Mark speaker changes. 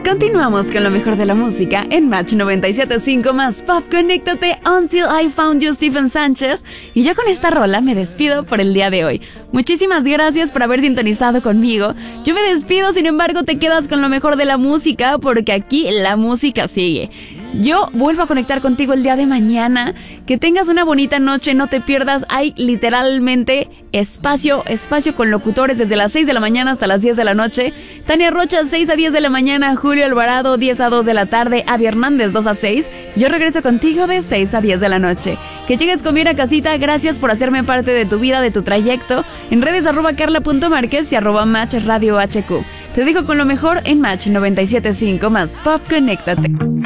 Speaker 1: Continuamos con lo mejor de la música en Match 97.5 más Pop. Conéctate Until I Found You, Stephen Sánchez. Y yo con esta rola me despido por el día de hoy. Muchísimas gracias por haber sintonizado conmigo. Yo me despido, sin embargo te quedas con lo mejor de la música, porque aquí la música sigue. Yo vuelvo a conectar contigo el día de mañana. Que tengas una bonita noche, no te pierdas. Hay literalmente espacio con locutores desde las 6 de la mañana hasta las 10 de la noche. Tania Rocha, 6 a 10 de la mañana. Julio Alvarado, 10 a 2 de la tarde. Avi Hernández, 2 a 6. Yo regreso contigo de 6 a 10 de la noche. Que llegues con bien a casita. Gracias por hacerme parte de tu vida, de tu trayecto. En redes @carla.marquez y @matchradiohq. Te dejo con lo mejor en Match 97.5 más Pop. Conéctate.